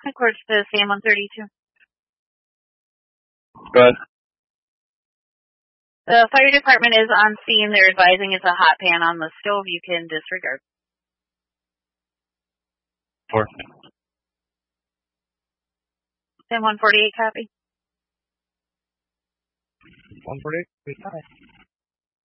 Of course, the CM 132. Go ahead. The fire department is on scene. They're advising it's a hot pan on the stove. You can disregard. 4. CM 148 copy. 148,